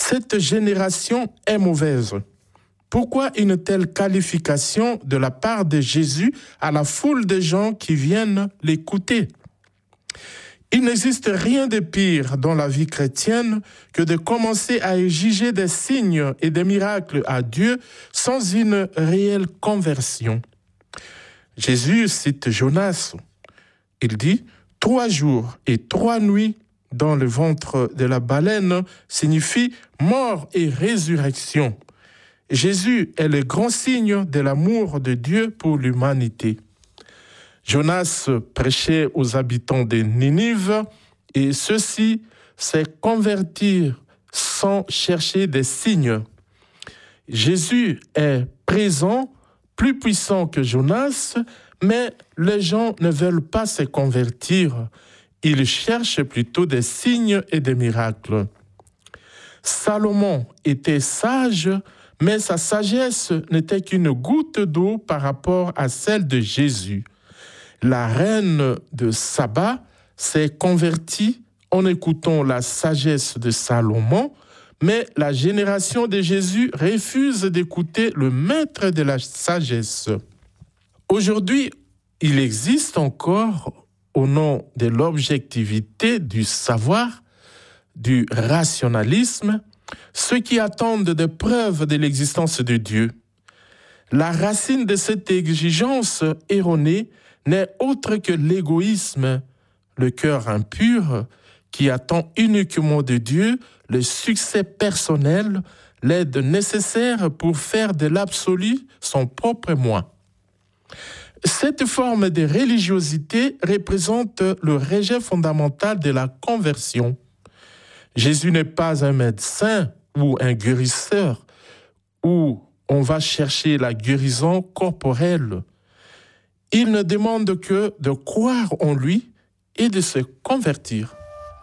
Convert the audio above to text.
Cette génération est mauvaise. Pourquoi une telle qualification de la part de Jésus à la foule de gens qui viennent l'écouter? Il n'existe rien de pire dans la vie chrétienne que de commencer à exiger des signes et des miracles à Dieu sans une réelle conversion. Jésus cite Jonas. Il dit « 3 jours et 3 nuits dans le ventre de la baleine signifie mort et résurrection. » Jésus est le grand signe de l'amour de Dieu pour l'humanité. Jonas prêchait aux habitants de Ninive et ceux-ci se convertirent sans chercher des signes. Jésus est présent, plus puissant que Jonas, mais les gens ne veulent pas se convertir. Ils cherchent plutôt des signes et des miracles. Salomon était sage, mais sa sagesse n'était qu'une goutte d'eau par rapport à celle de Jésus. La reine de Saba s'est convertie en écoutant la sagesse de Salomon, mais la génération de Jésus refuse d'écouter le maître de la sagesse. Aujourd'hui, il existe encore, au nom de l'objectivité, du savoir, du rationalisme, ceux qui attendent des preuves de l'existence de Dieu. La racine de cette exigence erronée n'est autre que l'égoïsme, le cœur impur qui attend uniquement de Dieu le succès personnel, l'aide nécessaire pour faire de l'absolu son propre moi. Cette forme de religiosité représente le rejet fondamental de la conversion. Jésus n'est pas un médecin ou un guérisseur où on va chercher la guérison corporelle. Il ne demande que de croire en lui et de se convertir.